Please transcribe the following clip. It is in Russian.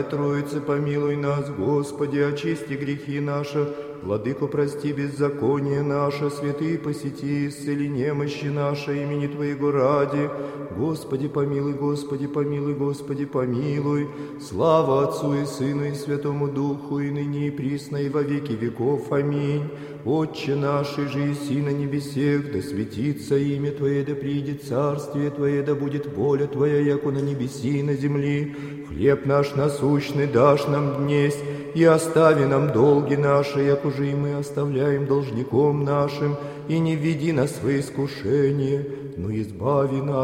Троице, помилуй нас, Господи, очисти грехи наши, Владыко, прости беззаконие наше, святые посети, исцели немощи наши, имени Твоего ради. Господи, помилуй, Господи, помилуй, Господи, помилуй. Слава Отцу и Сыну и Святому Духу, и ныне и присно, и во веки веков. Аминь. Отче наш, и же еси на небесех, да светится имя Твое, да придет царствие Твое, да будет воля Твоя, яко на небеси и на земли. Хлеб наш насущный дашь нам днесь, и остави нам долги наши, яко же и мы оставляем должником нашим, и не введи нас в искушение, но избави нас